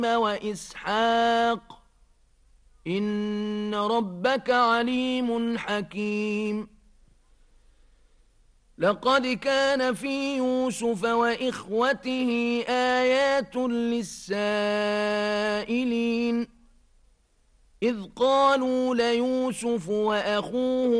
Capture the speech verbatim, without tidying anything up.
وإسحاق إن ربك عليم حكيم لقد كان في يوسف وإخوته آيات للسائلين إذ قالوا ليوسف وأخوه